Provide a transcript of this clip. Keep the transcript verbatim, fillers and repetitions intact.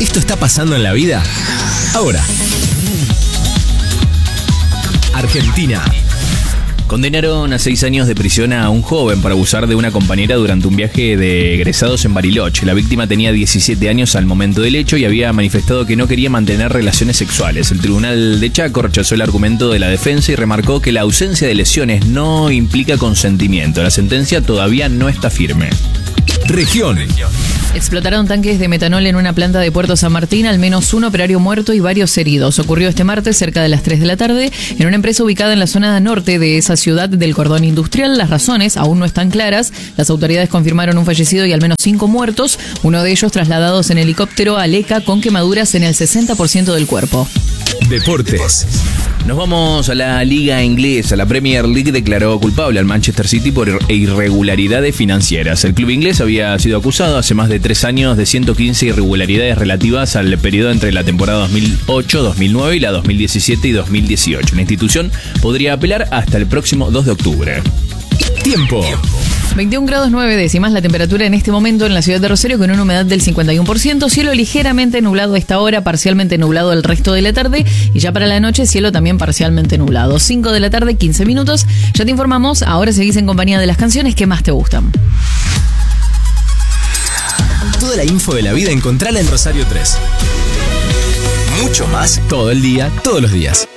Esto está pasando en la vida ahora. Argentina. Condenaron a seis años de prisión a un joven por abusar de una compañera durante un viaje de egresados en Bariloche. La víctima tenía diecisiete años al momento del hecho y había manifestado que no quería mantener relaciones sexuales. El tribunal de Chaco rechazó el argumento de la defensa y remarcó que la ausencia de lesiones no implica consentimiento. La sentencia todavía no está firme. Región. Explotaron tanques de metanol en una planta de Puerto San Martín, al menos un operario muerto y varios heridos. Ocurrió este martes cerca de las tres de la tarde en una empresa ubicada en la zona norte de esa ciudad del cordón industrial. Las razones aún no están claras. Las autoridades confirmaron un fallecido y al menos cinco muertos, uno de ellos trasladados en helicóptero a Leca con quemaduras en el sesenta por ciento del cuerpo. Deportes. Nos vamos a la liga inglesa. La Premier League declaró culpable al Manchester City por irregularidades financieras. El club inglés había sido acusado hace más de tres años de ciento quince irregularidades relativas al periodo entre la temporada dos mil ocho dos mil nueve y la dos mil diecisiete y dos mil dieciocho. La institución podría apelar hasta el próximo dos de octubre. Tiempo. veintiún grados nueve décimas la temperatura en este momento en la ciudad de Rosario con una humedad del cincuenta y uno por ciento, cielo ligeramente nublado a esta hora, parcialmente nublado el resto de la tarde y ya para la noche cielo también parcialmente nublado. cinco de la tarde, quince minutos, ya te informamos, ahora seguís en compañía de las canciones que más te gustan. Toda la info de la vida encontrala en Rosario tres. Mucho más todo el día, todos los días.